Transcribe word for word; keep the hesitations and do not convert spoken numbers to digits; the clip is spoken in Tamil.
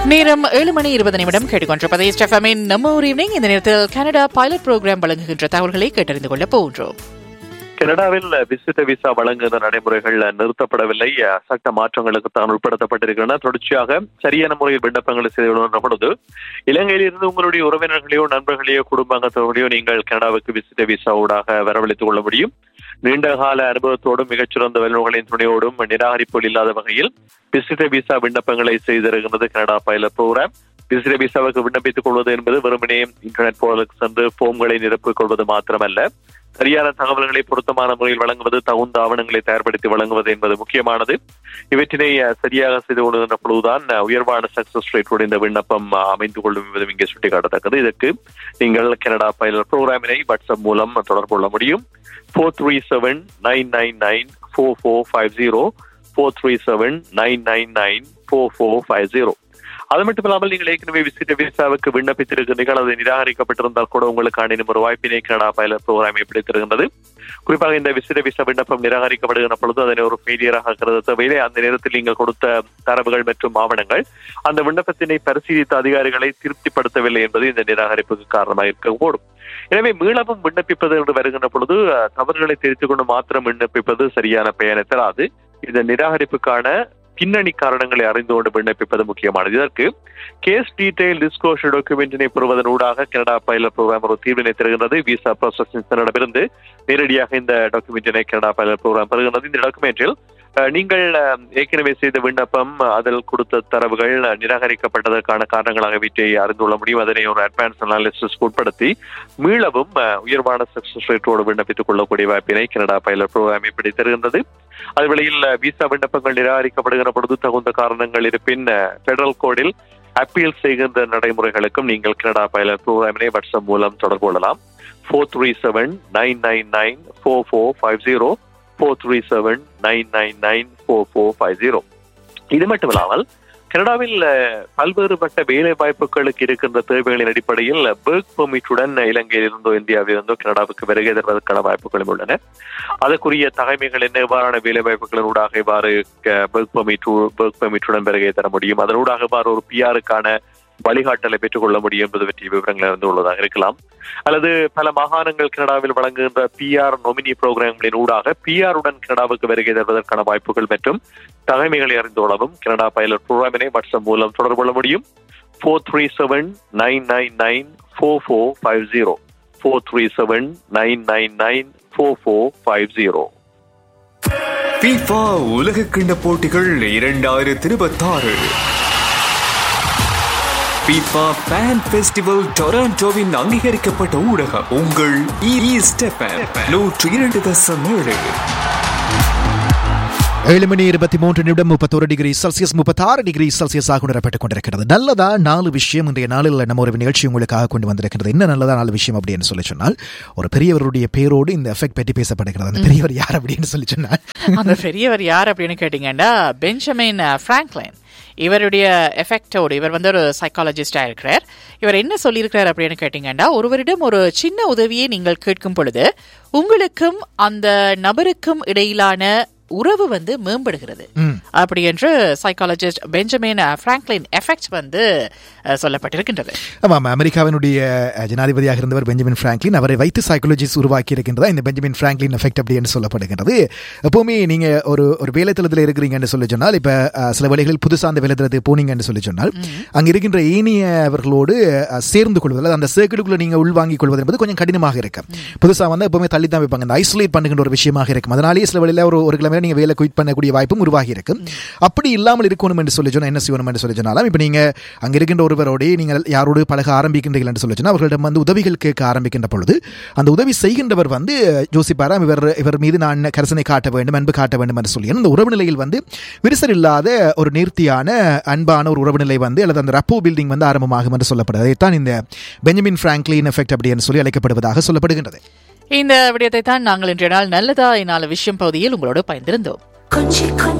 நேரம் ஏழு மணி இருபது நிமிடம் கேட்டுக்கொண்டிருப்பதை ஸ்டெஃபமின் நம்ம ஒரு ஈவினிங். இந்த நேரத்தில் கனடா பைலட் புரோகிராம் வழங்குகின்ற தகவல்களை கேட்டறிந்து கொள்ள போகின்றோம். கனடாவில் விசிட்ட விசா வழங்குகிற நடைமுறைகள் நிறுத்தப்படவில்லை. சட்ட மாற்றங்களுக்கு தான் உட்படுத்தப்பட்டிருக்கின்றன. தொடர்ச்சியாக சரியான முறையில் விண்ணப்பங்களை செய்து கொள்கின்ற பொழுது இலங்கையில் இருந்து உங்களுடைய உறவினர்களையோ நண்பர்களையோ குடும்பங்களையோ நீங்கள் கனடாவுக்கு விசிட்ட விசா ஊடாக வரவழைத்துக் கொள்ள முடியும். நீண்டகால அனுபவத்தோடும் மிகச்சிறந்த வல்லுநர்களின் துணையோடும் நிராகரிப்புகள் இல்லாத வகையில் விசிட்ட விசா விண்ணப்பங்களை செய்திருக்கிறது கனடா பைலட் புரோகிராம். விசிட்ட விசாவுக்கு விண்ணப்பித்துக் கொள்வது என்பது வெறுமனே இன்டர்நெட் போர்டலுக்கு சென்று போம்களை நிரப்பிக் கொள்வது மாத்திரமல்ல, சரியான தகவல்களை பொருத்தமான முறையில் வழங்குவது, தகுந்த ஆவணங்களை தயார்படுத்தி வழங்குவது என்பது முக்கியமானது. இவற்றினை சரியாக செய்து கொள்கின்ற பொழுதுதான் உயர்வான சக்சஸ் ரேட்டோடு இந்த விண்ணப்பம் அமைந்து கொள்ளும் என்பதும் இங்கே சுட்டிக்காட்டத்தக்கது. இதற்கு நீங்கள் கனடா பைலட் புரோகிராமினை வாட்ஸ்அப் மூலம் தொடர்பு கொள்ள முடியும். Four three seven nine nine nine four four five zero four three seven nine nine nine four four five zero. அது மட்டுமில்லாமல் நீங்கள் ஏற்கனவே விசிட்ட விசாவுக்கு விண்ணப்பித்திருக்கிறீர்கள், அது நிராகரிக்கப்பட்டிருந்தால் கூட உங்களுக்கான ஒரு வாய்ப்பினை கனடா பைலட் புரோகிராம் பிடித்திருக்கின்றது. குறிப்பாக இந்த விசிட்ட விசா விண்ணப்பம் நிராகரிக்கப்படுகிற பொழுது அதனை ஒரு ஃபெயிலியராக கருத தேவையில்லை. அந்த நேரத்தில் நீங்கள் கொடுத்த தரவுகள் மற்றும் ஆவணங்கள் அந்த விண்ணப்பத்தினை பரிசீலித்த அதிகாரிகளை திருப்திப்படுத்தவில்லை என்பது இந்த நிராகரிப்புக்கு காரணமாக இருக்கக்கூடும். எனவே மீளவும் விண்ணப்பிப்பது என்று வருகின்ற பொழுது தவறுகளை தெரிவித்துக் கொண்டு மாத்திரம் விண்ணப்பிப்பது சரியான பயனை தராது. இந்த நிராகரிப்புக்கான பின்னணி காரணங்களை அறிந்து கொண்டு விண்ணப்பிப்பது முக்கியமானது. இதற்கு கேஸ் டீடைல் டிஸ்க்ளோஷர் டாக்குமெண்டினை பெறுவதன் ஊடாக கனடா பைலட் புரோகிராம் ஒரு தீர்வினை தருகின்றது. விசா ப்ராசஸிங் சென்டரிடமிருந்து நேரடியாக இந்த டாக்குமெண்டினை கனடா பைலட் புரோகிராம் பெறுகின்றது. இந்த டாக்குமெண்டில் நீங்கள் ஏற்கனவே செய்த விண்ணப்பம், அதில் கொடுத்த தரவுகள் நிராகரிக்கப்பட்டதற்கான காரணங்களாக வீட்டை அறிந்து கொள்ள முடியும். அதனை ஒரு அட்வான்ஸ் அனாலிசிஸ் உட்படுத்தி மீளவும் உயர்வான சக்சஸ் ரேட்டோடு விண்ணப்பித்துக் கொள்ளக்கூடிய வாய்ப்பினை கனடா பைலட் புரோகிராம் இப்படி தருகின்றது. அதுவேளையில் விசா விண்ணப்பங்கள் நிராகரிக்கப்படுகிற பொழுது தகுந்த காரணங்கள் இருப்பின் பெடரல் கோடில் அப்பீல் செய்கின்ற நடைமுறைகளுக்கும் நீங்கள் கனடா பைலட் புரோகிராமினை வாட்ஸ்அப் மூலம் தொடர்பு கொள்ளலாம். Four three seven nine nine nine four four five zero four three seven nine nine nine four four five zero. இது மட்டுமில்லாமல் கனடாவில் பல்வேறுபட்ட வேலை வாய்ப்புகளுக்கு இருக்கின்ற தேவைகளின் அடிப்படையில் ஒர்க் பெர்மிட்டுடன் இலங்கையில் இருந்தோ இந்தியாவில் இருந்தோ கனடாவுக்கு வருகை தருவதற்கான வாய்ப்புகளும் உள்ளன. அதற்குரிய தகைமைகள் என்ன, எவ்வாறான வேலை வாய்ப்புகளின் ஊடாக இவ்வாறு ஒர்க் பெர்மிட் ஒர்க் பெர்மிட்டுடன் வருகை தர முடியும், அதனூடாக இவ்வாறு ஒரு பிஆருக்கான வழிகாட்டலை பெற்றுக் கொள்ள முடியும் என்பது பற்றிய விவரங்கள் இருந்து உள்ளதாக இருக்கலாம். அல்லது பல மாகாணங்கள் கனடாவில் வழங்குகின்ற பிஆர் நொமினி புரோகிராம்களின் ஊடாக பிஆருடன் கனடாவுக்கு வருகை தருவதற்கான வாய்ப்புகள் மற்றும் தகமைகளை அறிந்து கொள்ளவும் கனடா பைலட் புரோகிராமினை வாட்ஸ்அப் மூலம் தொடர்பு கொள்ள முடியும். Four three seven nine nine nine four four five zero four three seven nine nine nine four four five zero. FIFA உலக கிண்ண போட்டிகள் இரண்டாயிரத்தி இருபத்தாறு FIFA Fan Festival டொராண்டோவின் அங்கீகரிக்கப்பட்ட ஊடகம் உங்கள் நூற்றி இரண்டு தசம் ஏழு. ஏழு மணி இருபத்தி மூன்று நிமிடம் முப்பத்தோரு டிகிரி செல்சியஸ் முப்பத்தாறு டிகிரி செல்சியஸாக உணரப்பட்டுக் கொண்டிருக்கிறது. நல்லதா நாலு விஷயம் இன்றைய நாளில் நம்ம ஒரு நிகழ்ச்சி உங்களுக்காக கொண்டு வந்திருக்கிறது. என்ன நல்லதா நாலு விஷயம் அப்படின்னு சொல்லி சொன்னால், ஒரு பெரியவருடைய பேரோடு இந்த எஃபெக்ட் பற்றி பேசப்படுகிறது. அந்த பெரியவர் யார் அப்படின்னு சொல்லி சொன்னால், அந்த பெரியவர் யார் அப்படின்னு கேட்டீங்கன்னா பெஞ்சமின் பிராங்க்லின். இவருடைய எஃபெக்டோடு, இவர் வந்து ஒரு சைக்காலஜிஸ்டா இருக்கிறார். இவர் என்ன சொல்லியிருக்கிறார் அப்படின்னு கேட்டீங்கன்னா, ஒருவரிடம் ஒரு சின்ன உதவியை நீங்கள் கேட்கும் பொழுது உங்களுக்கும் அந்த நபருக்கும் இடையிலான உறவு வந்து மேம்படுகிறது அப்படி என்று சைக்காலஜிஸ்ட் பெஞ்சமின் பிராங்க்லின் எஃபெக்ட் வந்து சொல்லப்பட்டிருக்கின்றது. ஆமாம், அமெரிக்காவினுடைய ஜனாதிபதியாக இருந்தவர் பெஞ்சமின் பிராங்க்லின். அவரை வைத்து சைக்காலஜிஸ்ட் உருவாக்கி இருக்கின்றதா இந்த பெஞ்சமின் பிராங்க்லின் எஃபெக்ட் அப்படி என்று சொல்லப்படுகின்றது. எப்பவுமே நீங்க ஒரு ஒரு வேலைத்தளத்தில் இருக்கிறீங்கன்னு சொல்லி சொன்னால், இப்ப சில வேலைகளில் புதுசாக அந்த வேலைத்தளத்தை போனீங்கன்னு சொல்லி சொன்னால், அங்க இருக்கின்ற ஏனியவர்களோடு சேர்ந்து கொள்வதில் அந்த சர்க்கிளுக்குள்ள நீங்க உள்வாங்கிக் கொள்வது என்பது கொஞ்சம் கடினமாக இருக்கு. புதுசாக வந்து எப்பவுமே தள்ளி தான் வைப்பாங்க, அந்த ஐசோலேட் பண்ணுகின்ற ஒரு விஷயமாக இருக்கும். அதனாலேயே சில வேலையில ஒரு ஒரு கிழமை நீங்க வேலை குயிட் பண்ணக்கூடிய வாய்ப்பும் உருவாகி இருக்கு. அப்படி இல்லாமல் இருக்கணும் என்று சொல்லி சொன்னா என்ன செய்யணும் என்று சொல்லி சொன்னாலும், இப்ப நீங்க அங்க இருக்கின்ற ஒருவரோடு நீங்கள் யாரோடு பழக ஆரம்பிக்கின்றீர்கள் என்று சொல்லி சொன்னா, அவர்களிடம் வந்து உதவிகள் கேட்க ஆரம்பிக்கின்ற பொழுது அந்த உதவி செய்கின்றவர் வந்து யோசிப்பாரா, இவர் இவர் மீது நான் கரிசனை காட்ட வேண்டும், அன்பு காட்ட வேண்டும் என்று சொல்லி அந்த உறவு நிலையில் வந்து விரிசல் இல்லாத ஒரு நேர்த்தியான அன்பான ஒரு உறவு நிலை வந்து அல்லது அந்த ரப்போ பில்டிங் வந்து ஆரம்பமாகும் என்று சொல்லப்படுது. அதைத்தான் இந்த பெஞ்சமின் பிராங்க்லின் எஃபெக்ட் அப்படி என்று சொல்லி அழைக்கப்படுவதாக சொல்லப்படுகின்றது. இந்த விடயத்தை தான் நாங்கள் இன்றைய நாள் நல்லதா நாலு விஷயம் பகுதியில் உங்களோடு பயந்திருந்தோம்.